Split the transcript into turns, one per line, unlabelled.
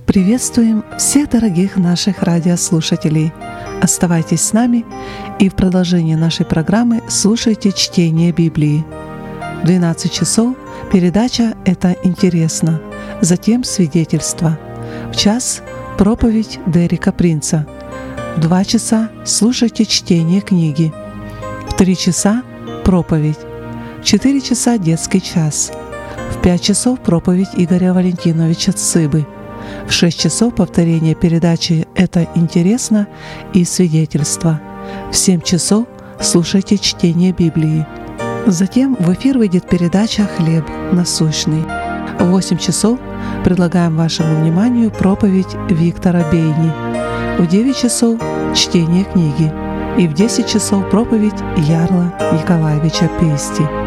Приветствуем всех дорогих наших радиослушателей. Оставайтесь с нами и в продолжении нашей программы слушайте чтение Библии. В 12 часов передача «Это интересно», затем свидетельство. В час проповедь Дерека Принца. В 2 часа слушайте чтение книги. В 3 часа проповедь. В 4 часа детский час. В 5 часов проповедь Игоря Валентиновича Цыбы. В 6 часов повторение передачи «Это интересно» и свидетельство. В 7 часов слушайте чтение Библии. Затем в эфир выйдет передача «Хлеб насущный». В 8 часов предлагаем вашему вниманию проповедь Виктора Бейни. В 9 часов чтение книги. И в 10 часов проповедь Ярла Николаевича Пести.